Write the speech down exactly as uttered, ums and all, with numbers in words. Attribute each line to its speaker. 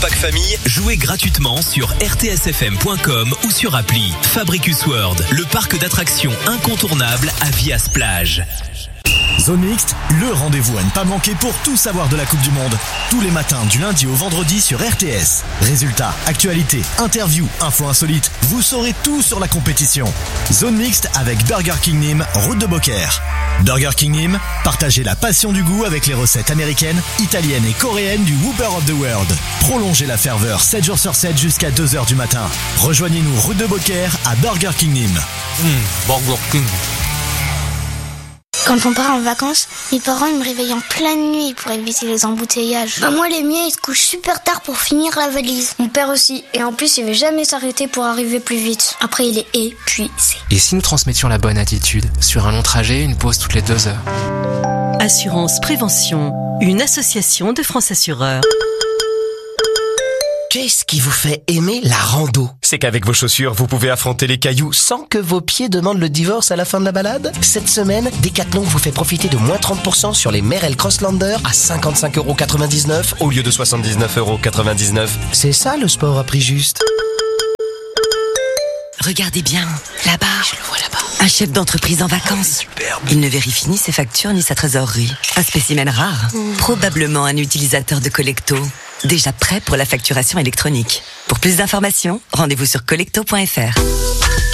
Speaker 1: pack famille, jouez gratuitement sur r t s f m point com ou sur appli. Fabricus World, le parc d'attractions incontournable à Vias Plage.
Speaker 2: Zone Mixte, le rendez-vous à ne pas manquer pour tout savoir de la Coupe du Monde. Tous les matins, du lundi au vendredi sur R T S. Résultats, actualités, interviews, infos insolites, vous saurez tout sur la compétition. Zone Mixte avec Burger King Nîmes, route de Beaucaire. Burger King Nîmes, partagez la passion du goût avec les recettes américaines, italiennes et coréennes du Whopper of the World. Prolongez la ferveur sept jours sur sept jusqu'à deux heures du matin. Rejoignez-nous route de Beaucaire à Burger King Nîmes.
Speaker 3: Mmh, Burger King.
Speaker 4: Quand on part en vacances, mes parents ils me réveillent en pleine nuit pour éviter les embouteillages. Bah moi les miens ils se couchent super tard pour finir la valise. Mon père aussi, et en plus il veut jamais s'arrêter pour arriver plus vite. Après il est épuisé.
Speaker 3: Et si nous transmettions la bonne attitude? Sur un long trajet, une pause toutes les deux heures.
Speaker 5: Assurance Prévention, une association de France Assureurs.
Speaker 6: Qu'est-ce qui vous fait aimer la rando? C'est qu'avec vos chaussures, vous pouvez affronter les cailloux sans que vos pieds demandent le divorce à la fin de la balade. Cette semaine, Decathlon vous fait profiter de moins trente pour cent sur les Merrell Crosslander à cinquante-cinq euros quatre-vingt-dix-neuf au lieu de soixante-dix-neuf euros quatre-vingt-dix-neuf. C'est ça le sport à prix juste.
Speaker 7: Regardez bien, là-bas. Je le vois là-bas. Un chef d'entreprise en vacances. Superbe. Il ne vérifie ni ses factures ni sa trésorerie. Un spécimen rare. Mmh. Probablement un utilisateur de Collecto. Déjà prêt pour la facturation électronique. Pour plus d'informations, rendez-vous sur collecto point f r.